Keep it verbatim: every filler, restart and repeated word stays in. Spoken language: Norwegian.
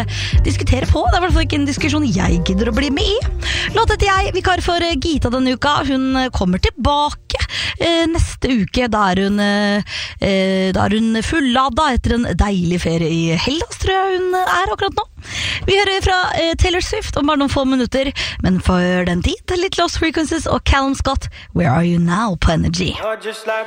diskutere på. Det er i hvert fall ikke en diskusjon jeg gidder å bli med i. Låt etter jeg, vikar for Gita denne uka. Hun kommer tilbake eh, neste uke. Da er hun, eh, da er hun fullada etter en deilig ferie i Hellas, tror jeg hun er akkurat nå. Vi hører fra eh, Taylor Swift om bare noen få minutter, men for den tid, litt Lost Frequencies og Callum Scott, Where Are You Now på Energy.